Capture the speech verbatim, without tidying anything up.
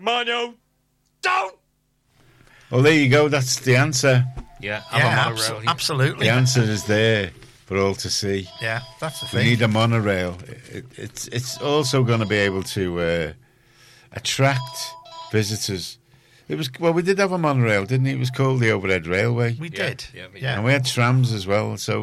Mono, don't. Well, there you go. That's the answer. Yeah, have Yeah, a monorail. abso- absolutely. The answer is there for all to see. Yeah, that's the We thing. need a monorail. It, it's it's also going to be able to uh, attract visitors. It was well, we did have a monorail, didn't it? It was called the Overhead Railway, We Yeah, did. yeah, we yeah. and we had trams as well. So